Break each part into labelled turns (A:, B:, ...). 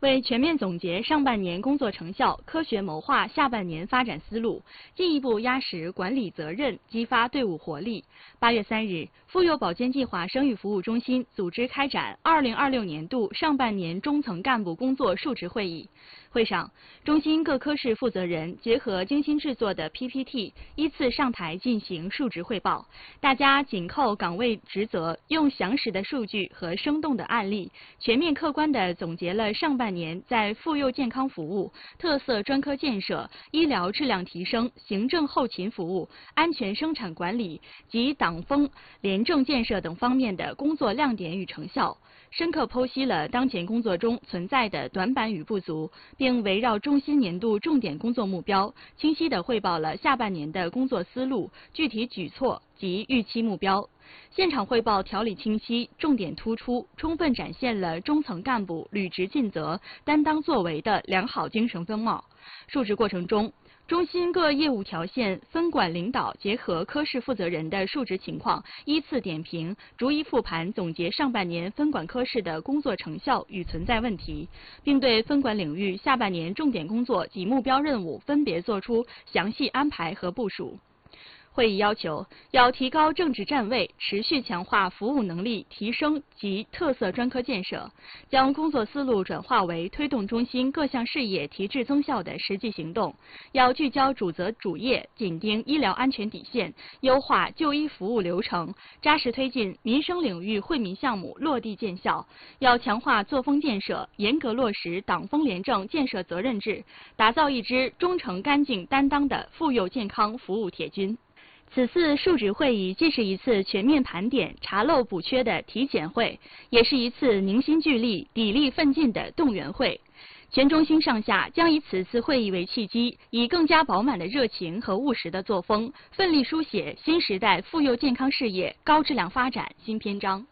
A: 为全面总结上半年工作成效，科学谋划下半年发展思路，进一步压实管理责任，激发队伍活力。8月3日，妇幼保健计划生育服务中心组织开展2026年度上半年中层干部工作述职会议。会上，中心各科室负责人结合精心制作的 PPT， 依次上台进行述职汇报。大家紧扣岗位职责，用详实的数据和生动的案例，全面客观地总结了上半年在妇幼健康服务、特色专科建设、医疗质量提升、行政后勤服务、安全生产管理及党风廉政建设等方面的工作亮点与成效，深刻剖析了当前工作中存在的短板与不足，并围绕中心年度重点工作目标，清晰地汇报了下半年的工作思路、具体举措及预期目标。现场汇报条理清晰，重点突出，充分展现了中层干部履职尽责、担当作为的良好精神风貌。述职过程中，中心各业务条线分管领导结合科室负责人的述职情况，依次点评，逐一复盘总结上半年分管科室的工作成效与存在问题，并对分管领域下半年重点工作及目标任务分别作出详细安排和部署。会议要求，要提高政治站位，持续强化服务能力提升及特色专科建设，将工作思路转化为推动中心各项事业提质增效的实际行动。要聚焦主责主业，紧盯医疗安全底线，优化就医服务流程，扎实推进民生领域惠民项目落地见效。要强化作风建设，严格落实党风廉政建设责任制，打造一支忠诚干净担当的妇幼健康服务铁军。此次述职会议既是一次全面盘点、查漏补缺的体检会，也是一次凝心聚力、砥砺奋进的动员会。全中心上下将以此次会议为契机，以更加饱满的热情和务实的作风，奋力书写新时代妇幼健康事业高质量发展新篇章。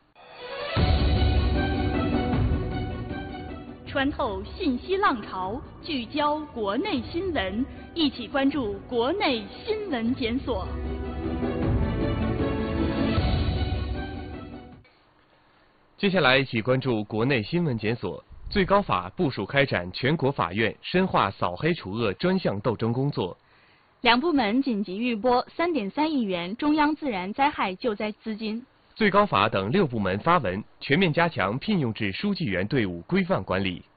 A: 穿透信息浪潮，聚焦国内新闻，一起关注国内新闻检索。
B: 接下来一起关注国内新闻检索。最高法部署开展全国法院深化扫黑除恶专项斗争工作。
A: 两部门紧急预拨3.3亿元中央自然灾害救灾资金。
B: 最高法等6部门发文，全面加强聘用制书记员队伍规范管理。